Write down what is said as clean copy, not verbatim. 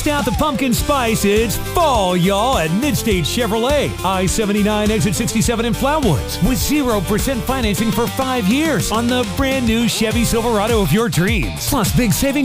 Bust out the pumpkin spice. It's fall, y'all, at Midstate Chevrolet. I-79 exit 67 in Flatwoods with 0% financing for 5 years on the brand new Chevy Silverado of your dreams. Plus big savings